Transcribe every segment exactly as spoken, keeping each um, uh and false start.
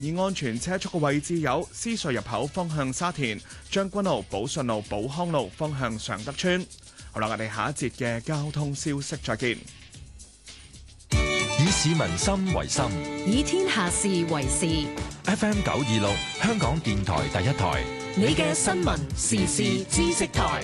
而安全車速嘅位置有獅隧入口方向沙田、將軍澳、寶順路、寶康路方向常德邨。好啦，我哋下一節嘅交通消息再見。 以市民心為心， 以天下事為事。 F M 九二六，香港電台第一台， 你嘅新聞時事知識台。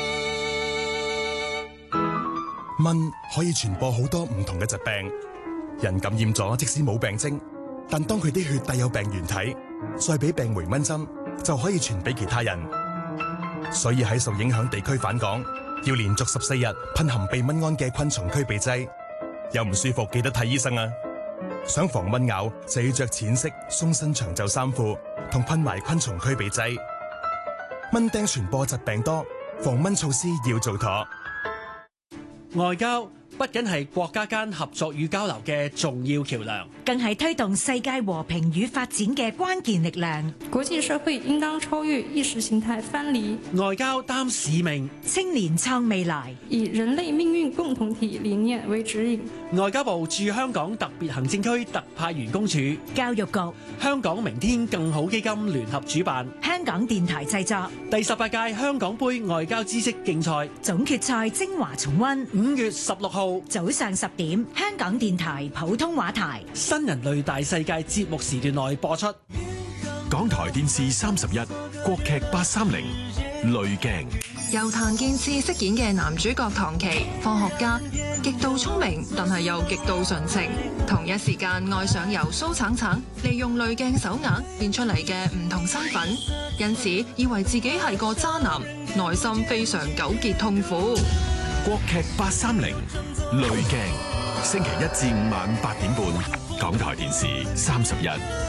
蚊可以傳播好多唔同嘅疾病，人感染咗即使冇病徵，但當佢啲血帶有病原體，再俾病媒蚊針，就可以傳俾其他人。所以喺受影響地區返港，要連續十四日噴含避蚊胺嘅昆蟲驅鼻劑。有唔舒服記得睇醫生啊！想防蚊咬就要着淺色鬆身長袖衫褲，同噴埋昆蟲驅鼻劑。蚊叮傳播疾病多，防蚊措施要做妥。 外交不僅係國家間合作與交流嘅重要橋樑， 更係推動世界和平與發展嘅關鍵力量。 國際社會應當超越意識形態藩籬， 外交擔使命， 青年創未來， 以人類命運共同體理念為指引。 外交部駐香港特別行政區特派員公署、 教育局、 香港明天更好基金聯合主辦， 香港電台製作第十八屆香港盃外交知識競賽總決賽精華重溫， 五月十六號早上十點，香港電台普通話台新人類大世界節目時段內播出。 港台電視三十一，國劇八三零，濾鏡。 由譚建次飾演嘅男主角唐琪，科學家，極度聰明，但係又極度純情。同一時間愛上由蘇橙橙利用濾鏡手鐲變出嚟嘅唔同身份，因此以為自己係個渣男，內心非常糾結痛苦。 國劇八三零，濾鏡，星期一至五晚八點半，港台電視三十一。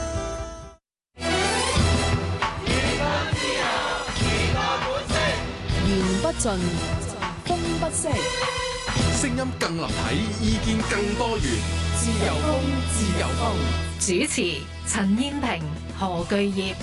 言不盡，風不息， 聲音更立體，意見更多元。自由風，自由風。 主持陳燕萍、何巨業。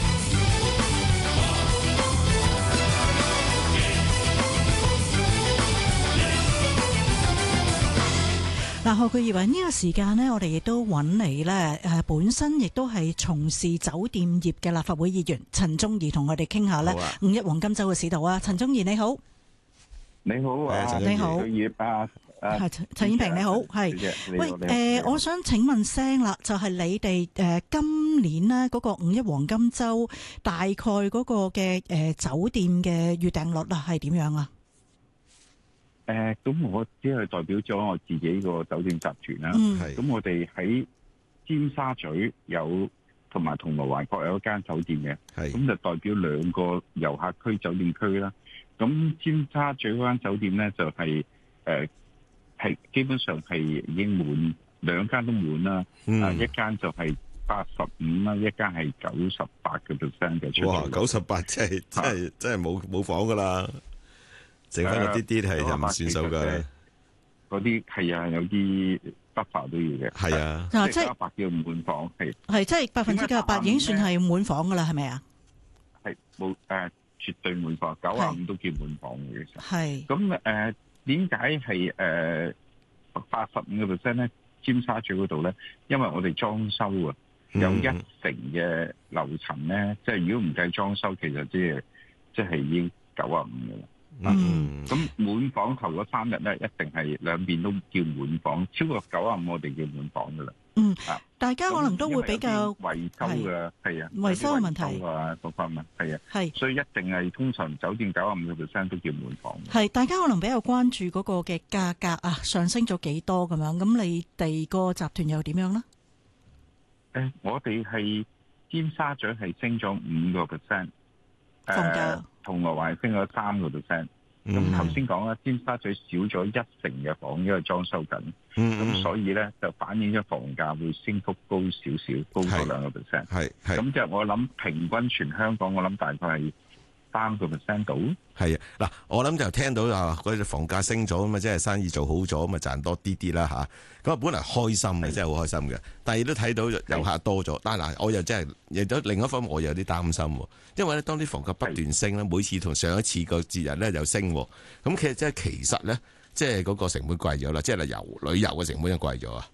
嗱，何巨業啊，呢個時間呢，我哋亦都揾嚟呢，誒，本身亦都係從事酒店業嘅立法會議員陳宗彝同我哋傾下呢五一黃金週嘅市道啊。陳宗彝你好。 你好啊， 你好。 何巨業啊， 係陳燕萍你好，係。喂，誒，我想請問聲啦，就係你哋誒今年呢嗰個五一黃金週大概嗰個嘅誒酒店嘅預訂率啊係點樣啊？ 誒，咁我只係代表咗我自己個酒店集團啦。咁、嗯、我哋喺尖沙咀有同埋銅鑼灣各有一間酒店嘅，咁就代表兩個遊客區酒店區啦。咁尖沙咀嗰間酒店咧就係誒係基本上係已經滿，兩間都滿啦。嗯、啊，一間就係八十五啦，一間係九十八個 percent 嘅出。 哇，九十八真係真係真係冇冇房噶啦！剩翻嗰啲啲係就唔算數噶， 嗰啲係啊，有啲不法都要嘅。係啊，即係九十八叫滿房，係係即係百分之九十八已經算係滿房噶啦，係咪啊？ 係冇誒，絕對滿房，九十五都叫滿房嘅其實。係咁誒，點解係誒八十五個 percent 咧？尖沙咀嗰度咧，因為我哋裝修啊，有一成嘅樓層咧，即係如果唔計裝修，其實即係即係已經九十五噶啦。嗯，咁滿房頭嗰三日咧，一定係兩邊都叫滿房，超過九啊五我哋叫滿房噶啦。嗯，啊，大家可能都會比較維修嘅，係啊，維修嘅問題啊，各方面係啊，係，所以一定係通常酒店九啊五個 percent 都叫滿房。係，大家可能比較關注嗰個嘅價格啊，上升咗幾多咁樣？咁你哋個集團又點樣咧？誒，我哋係尖沙咀係升咗五個 percent，房價。銅鑼灣升咗三個 percent，咁頭先講啦，尖沙咀少咗一成嘅房，因為裝修緊，咁、嗯、所以咧就反映咗房價會升幅高少少，高咗兩個 percent，係係，咁就我諗平均全香港，我諗大概係三個 percent 到。係啊，嗱，我諗就聽到啊，嗰隻房價升咗咁啊，即係生意做好咗，咁啊賺多啲啲啦吓。咁啊，本嚟開心嘅，真係好開心嘅。但係亦都睇到遊客多咗，但係嗱，我又真係亦都另一方面，我又有啲擔心，因為咧當啲房價不斷升咧，每次同上一次個節日咧又升，咁其實即係其實咧，即係嗰個成本貴咗啦，即係遊旅遊嘅成本就貴咗啊。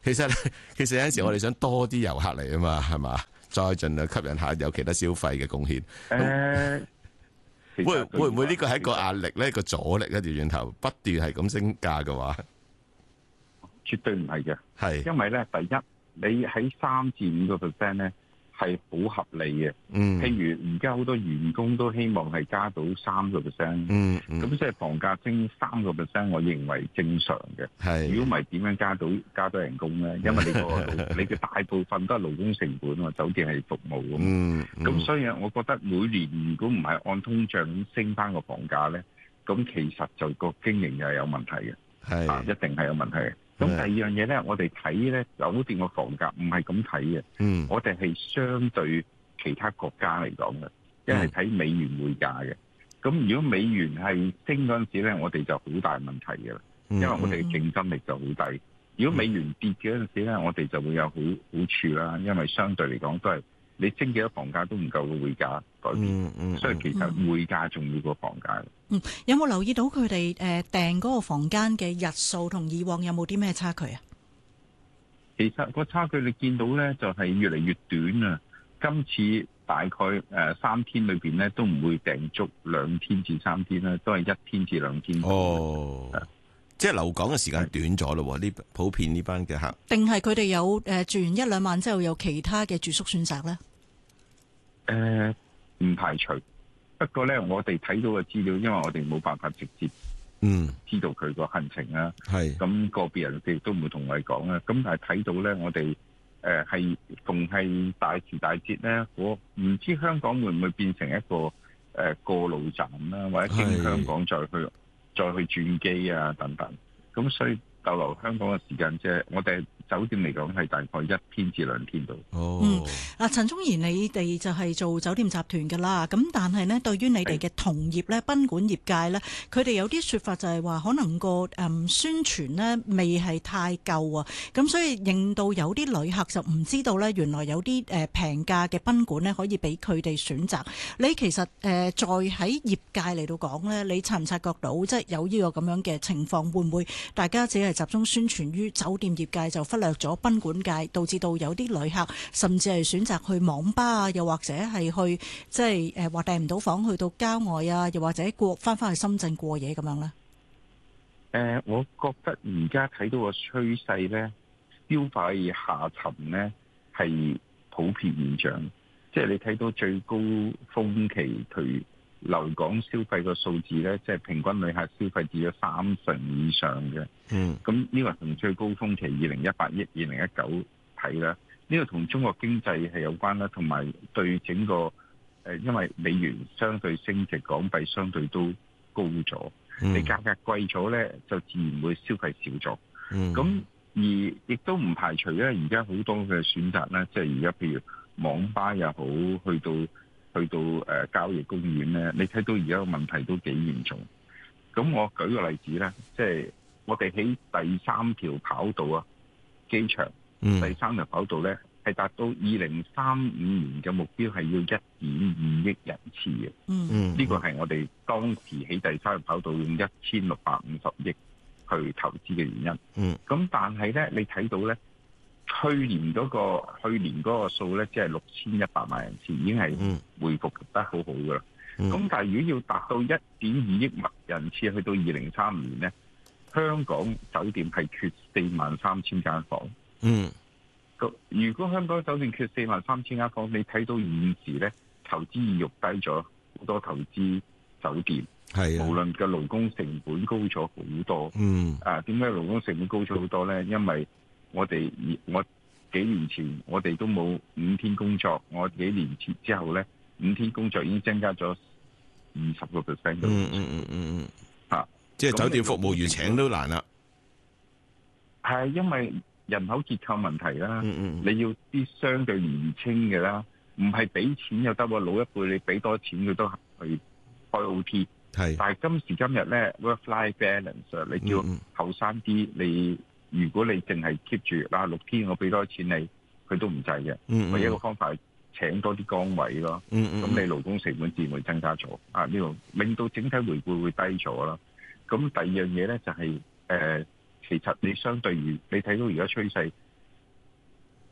其實其實有陣時我哋想多啲遊客嚟啊嘛，係嘛？再盡量吸引下有其他消費嘅貢獻。誒、呃，會會唔會呢個係一個壓力咧？一個阻力咧？調轉頭不斷係咁升價嘅話， 絕對唔係嘅。 係因為咧，第一你喺三至五個 percent 咧係好合理嘅。嗯，譬如而家好多員工都希望係加到三個 percent。嗯嗯，咁即係房價升三個 percent，我認為正常嘅。係，如果唔係點樣加到加到人工咧？因為你個你嘅大部分都係勞工成本啊，酒店係服務咁。嗯，咁所以我覺得每年如果唔係按通脹升翻個房價咧，咁其實就個經營又係有問題嘅。係、啊，一定係有問題嘅。咁第二樣嘢咧，我哋睇咧酒店個房價唔係咁睇嘅，嗯，我哋係相對其他國家嚟講嘅，一係睇美元匯價嘅。咁如果美元係升嗰陣時咧，我哋就好大問題嘅啦，因為我哋嘅競爭力就好低。如果美元跌嘅嗰陣時咧，我哋就會有好好處啦，因為相對嚟講都係你升幾多房價都唔夠個匯價改變，嗯嗯，所以其實匯價重要過房價。 嗯，有冇留意到佢哋誒訂嗰個房間嘅日數同以往有冇啲咩差距啊？ 其實個差距你見到咧，就係越嚟越短啊！今次大概誒三天裏邊咧，都唔會訂足兩天至三天啦，都係一天至兩天。 哦，即係留港嘅時間短咗咯？呢普遍呢班嘅客， 定係佢哋有誒住完一兩晚之後有其他嘅住宿選擇咧？ 誒、呃，唔排除。不過咧，我哋睇到嘅資料，因為我哋冇辦法直接嗯知道佢個行程啦。係咁個別人哋都唔會同我哋講啦。咁但係睇到咧，我哋誒係逢係大時大節咧，我唔知香港會唔會變成一個誒、呃、過路站啦，或者經香港再去再去轉機啊等等。咁所以逗留香港嘅時間即係我哋酒店嚟講係大概一天至兩天度。哦， 嗯，嗱，陳宗彥，你哋就係做酒店集團㗎啦。咁但係呢，對於你哋嘅同業咧，賓館業界咧，佢哋有啲説法就係話，可能個誒宣傳呢未係太夠啊。咁所以令到有啲旅客就唔知道咧，原來有啲誒平價嘅賓館咧可以俾佢哋選擇。你其實誒在喺業界嚟到講咧，你察唔察覺到即係有呢個咁樣嘅情況，會唔會大家只係集中宣傳於酒店業界就忽略咗賓館界，導致到有啲旅客甚至係選擇去網吧啊，又或者係去即係誒話訂唔到房去到郊外啊，又或者過翻翻去深圳過夜咁樣咧？誒、 呃，我覺得而家睇到個趨勢咧，消費下沉咧係普遍現象。即係你睇到最高峰期佢留港消費個數字咧，即係平均旅客消費至咗三成以上嘅。嗯，咁呢個同最高峰期二零一八億、二零一九睇啦。呢個同中國經濟係有關啦，同埋對整個誒、呃，因為美元相對升值，港幣相對都高咗。嗯、你價格貴咗咧，就自然會消費少咗。嗯，咁而亦都唔排除咧，而家好多嘅選擇咧，即係而家譬如網吧又好，去到去到誒、呃、郊野公園咧，你睇到而家個問題都幾嚴重。咁我舉個例子咧，即係我哋喺第三條跑道啊，機場、嗯、第三條跑道咧係達到二零三五年嘅目標係要一點二億人次嘅。嗯，呢個係我哋當時喺第三條跑道用一千六百五十億去投資嘅原因。嗯，咁但係咧，你睇到咧，去年嗰、嗰個去年嗰個數咧，即係六千一百萬人次，已經係回復得好好噶啦。咁、嗯、但係如果要達到一點二億人次，去到二零三五年咧，香港酒店係缺四萬三千間房。嗯，如果香港酒店缺四萬三千間房，你睇到現時咧投資意欲低咗，好多投資酒店，係無論嘅勞工成本高咗好多。嗯，啊，點解勞工成本高咗好多咧？因為我哋我幾年前我哋都冇五天工作，我幾年前之後咧五天工作已經增加咗二十個 percent。嗯嗯嗯嗯嗯，啊， 即係酒店服務員請都難啦。 係因為人口結構問題啦。嗯嗯，你要啲相對年輕嘅啦，唔係俾錢就得喎，老一輩你俾多錢佢都去開 O T。係，但係今時今日咧 work-life balance， 你叫後生啲你。如果你淨係 keep 住嗱六天，我俾多錢你，佢都唔制嘅。嗯，唯一個方法係請多啲崗位咯。嗯嗯，咁你勞工成本自然會增加咗。啊，呢度令到整體回報會低咗啦。咁第二樣嘢咧就係、是、誒、呃，其實你相對於你睇到而家趨勢，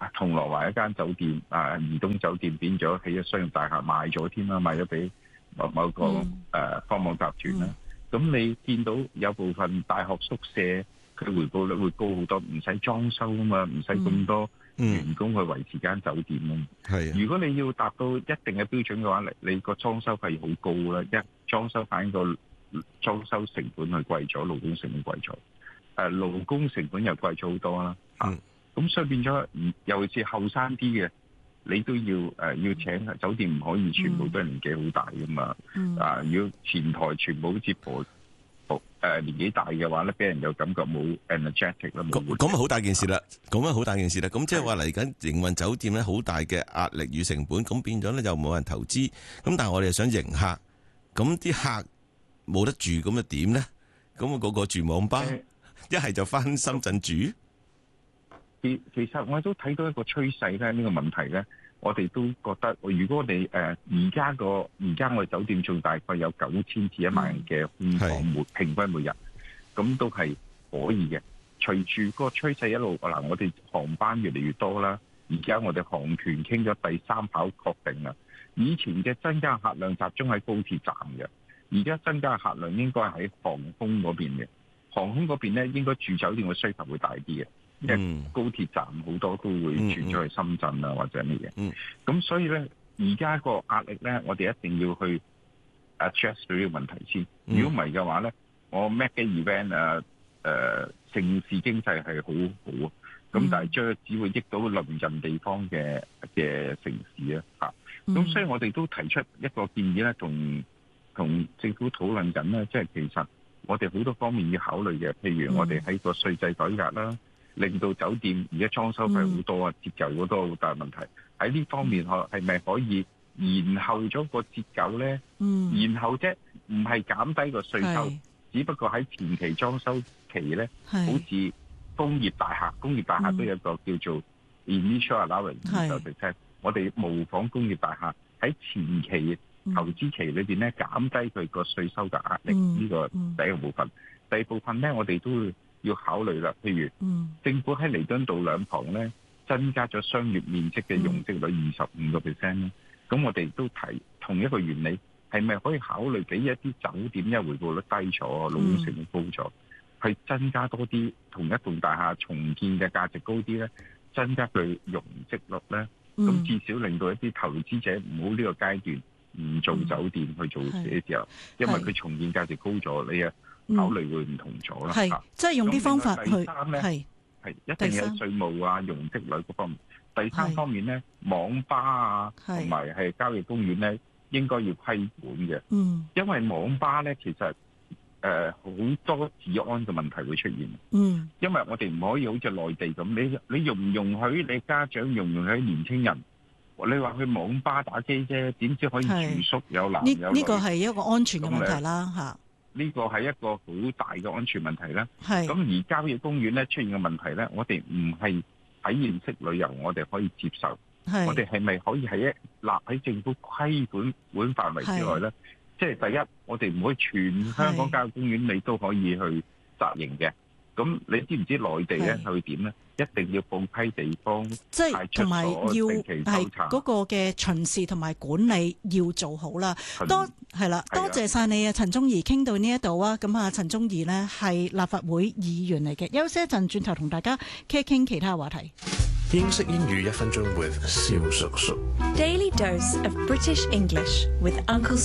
銅鑼灣一間酒店啊，怡東酒店變咗起咗商業大廈賣咗添啦，賣咗俾某某個誒、嗯呃、科網集團啦。咁、嗯、你見到有部分大學宿舍佢回報率會高好多，唔使裝修啊嘛，唔使咁多員工去維持間酒店啊。係、嗯，如果你要達到一定嘅標準嘅話，你你個裝修費好高啦，一裝修反映個裝修成本係貴咗，勞工成本貴咗，誒、呃、勞工成本又貴咗好多啦。嗯。咁所以變咗，尤其是後生啲嘅，你都要誒、呃、要請酒店，唔可以全部都係年紀好大噶嘛。嗯、啊，如果前台全部好似婆婆誒年紀大嘅話咧，俾人有感覺冇 energetic 啦。 咁咁啊，好大件事啦！咁啊，好大件事啦！咁即係話嚟緊營運酒店咧，好大嘅壓力與成本，咁變咗咧又冇人投資。咁但係我哋又想迎客，咁啲客冇得住，咁啊點咧？咁啊個個住網吧，一係就翻深圳住。 其其實我都睇到一個趨勢咧，呢、這個問題咧，我哋都覺得，如果我哋誒而家個而家我哋酒店仲大概有九千至一萬人嘅空房每平均每日，咁都係可以嘅。隨住個趨勢一路嗱，我哋航班越嚟越多啦，而家我哋航團傾咗第三跑確定啦。以前嘅增加客量集中喺高鐵站嘅，而家增加客量應該喺航空嗰邊嘅。航空嗰邊咧，應該住酒店嘅需求會大啲嘅。因為高鐵站好多都會轉咗去深圳啊、嗯、或者乜嘢，咁、嗯、所以咧而家個壓力咧，我哋一定要去 address 到呢個問題先。如果唔係嘅話咧，我 make 嘅 event 啊，誒、呃、城市經濟係好好啊，咁、嗯、但係將只會益到鄰近地方嘅嘅城市啊，嚇、嗯。咁所以我哋都提出一個建議咧，同同政府討論緊咧，即係其實我哋好多方面要考慮嘅，譬如我哋喺個稅制改革啦。令到酒店而家裝修費好多啊，折舊好多好大問題。喺呢方面，可係咪可以延後咗個折舊咧？嗯，延後啫，唔係減低個稅收，只不過喺前期裝修期咧，好似工業大廈，工業大廈都有一個叫做 initial allowance 就係聽，我哋模仿工業大廈喺前期投資期裏邊咧，減低佢個稅收嘅壓力。呢、嗯、個第一個部分，第二部分咧，我哋都會要考慮啦，譬如、嗯、政府喺彌敦道兩旁咧增加咗商業面積嘅容積率二十五個 percent 咧，咁、嗯、我哋都提同一個原理，係咪可以考慮俾一啲酒店因為回報率低咗、勞工成本高咗，去、嗯、增加多啲同一棟大廈重建嘅價值高啲咧，增加佢容積率咧，咁、嗯、至少令到一啲投資者唔好呢個階段唔做酒店、嗯、去做寫字樓，因為佢重建價值高咗，你啊〜考慮會唔同咗啦，係、嗯、即係用啲方法去係係一定有稅務啊、容積率嗰方面。第三方面咧，網吧啊，同埋係郊野公園咧，應該要規管嘅。嗯，因為網吧咧，其實誒好、呃、多治安嘅問題會出現。嗯，因為我哋唔可以好似內地咁，你你容唔容許你家長容唔容許年青人？你話去網吧打機啫，點知可以住宿有男有女？呢呢個係一個安全嘅問題啦，嚇。呢個係一個好大嘅安全問題啦。係。咁而郊野公園咧出現嘅問題咧，我哋唔係體驗式旅遊，我哋可以接受。係。我哋係咪可以喺一立喺政府規管管範圍之外咧？即係第一，我哋唔可以全香港郊野公園你都可以去紮營嘅。咁你知唔知內地咧係會點咧？一定要報批地方，即係同埋要係嗰個嘅巡視同埋管理要做好啦。多係啦，多謝晒你啊，陳宗彝，傾到呢一度啊。咁啊，陳宗彝呢係立法會議員嚟嘅。休息一陣，轉頭同大家傾一傾其他話題。英式英語一分鐘 with 蕭叔叔。Daily dose of British English with Uncle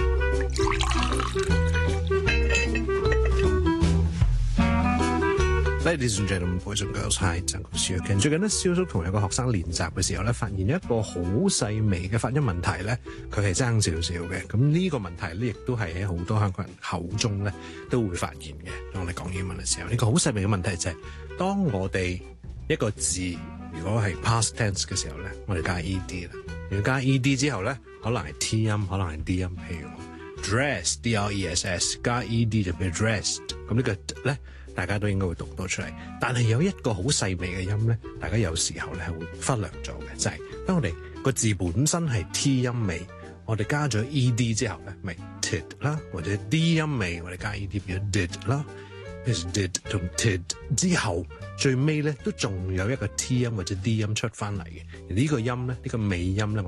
Seal。Ladies and gentlemen, boys and girls, hi， 陳國少。最近咧，蕭叔同有個學生練習嘅時候咧，發現一個好細微嘅發音問題咧，佢係爭少少嘅。咁呢個問題咧，亦都係喺好多香港人口中咧都會發現嘅。當我哋講英文嘅時候，呢個好細微嘅問題就係，當我哋一個字如果係 past tense 嘅時候咧，我哋加 ed 啦。如果加 ed 之後咧，可能係 t 音，可能係 d 音。譬如 dress d r e s s 加 ed 就變 dressed。咁呢個咧，大家都應該會讀到出嚟，但係有一個好細微嘅音咧，大家有時候咧係會忽略咗嘅，就係、是、當我哋個字本身係 t 音尾，我哋加咗 ed 之後咧，咪 tid 啦，或者 d 音尾，我哋加 ed 變咗 did 啦。 譬如 did 同 tid 之後，最尾咧都仲有一個 t 音或者 d 音出翻嚟嘅。而呢個音咧，呢個尾音咧，我